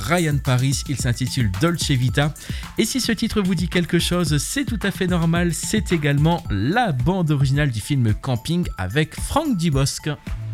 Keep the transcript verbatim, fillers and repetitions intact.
Ryan Paris, il s'intitule Dolce Vita. Et si ce titre vous dit quelque chose, c'est tout à fait normal, c'est également la bande originale du film Camping avec Franck Dubosc.